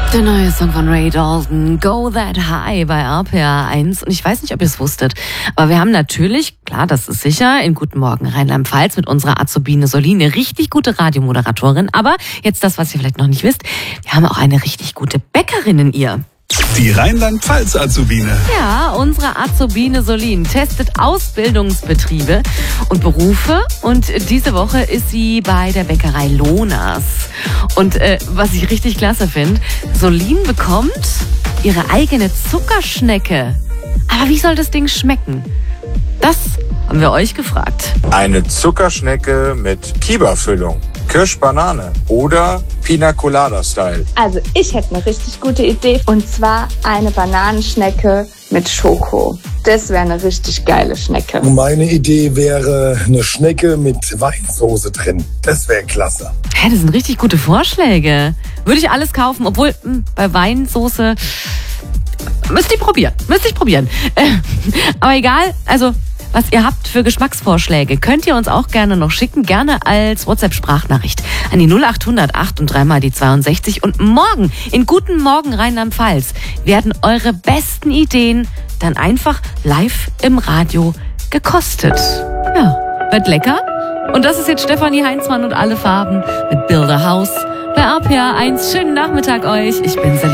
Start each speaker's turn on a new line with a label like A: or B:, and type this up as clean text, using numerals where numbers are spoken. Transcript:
A: Der neue Song von Ray Dalton, Go That High bei RPR 1. Und ich weiß nicht, ob ihr es wusstet, aber wir haben natürlich, klar, das ist sicher, in Guten Morgen Rheinland-Pfalz mit unserer Azubine Solin eine richtig gute Radiomoderatorin. Aber jetzt das, was ihr vielleicht noch nicht wisst, wir haben auch eine richtig gute Bäckerin in ihr.
B: Die Rheinland-Pfalz-Azubine.
A: Ja, unsere Azubine Solin testet Ausbildungsbetriebe und Berufe. Und diese Woche ist sie bei der Bäckerei Lohnas. Und was ich richtig klasse finde, Solin bekommt ihre eigene Zuckerschnecke. Aber wie soll das Ding schmecken? Das haben wir euch gefragt.
C: Eine Zuckerschnecke mit Kiba-Füllung, Kirsch-Banane oder Pina Colada-Style.
D: Also ich hätte eine richtig gute Idee, und zwar eine Bananenschnecke mit Schoko. Das wäre eine richtig geile Schnecke.
E: Meine Idee wäre eine Schnecke mit Weinsauce drin. Das wäre klasse.
A: Hä, das sind richtig gute Vorschläge. Würde ich alles kaufen, obwohl bei Weinsauce müsste ich probieren. Aber egal, also was ihr habt für Geschmacksvorschläge, könnt ihr uns auch gerne noch schicken, gerne als WhatsApp-Sprachnachricht an die 0800 8 und 3 mal die 62. Und morgen in Guten Morgen Rheinland-Pfalz werden eure besten Ideen dann einfach live im Radio gekostet. Ja, wird lecker. Und das ist jetzt Stefanie Heinzmann und alle Farben mit Build a House bei RPR 1. Schönen Nachmittag euch. Ich bin Selina.